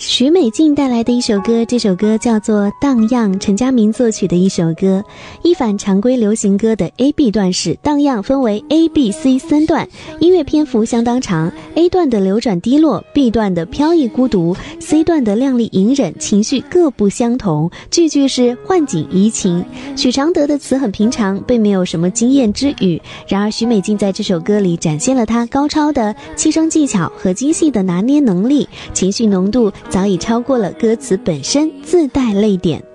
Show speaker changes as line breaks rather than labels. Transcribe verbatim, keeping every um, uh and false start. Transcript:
许美静带来的一首歌，这首歌叫做《荡漾》，陈佳明作曲的一首歌。一反常规流行歌的 A B 段式，荡漾分为 A B C 三段，音乐篇幅相当长。 A 段的流转低落， B 段的飘逸孤独， C 段的靓丽隐忍，情绪各不相同，句句是换景怡情。许常德的词很平常，并没有什么惊艳之语，然而许美静在这首歌里展现了她高超的气声技巧和精细的拿捏能力，情绪浓度早已超过了歌词本身，自带泪点。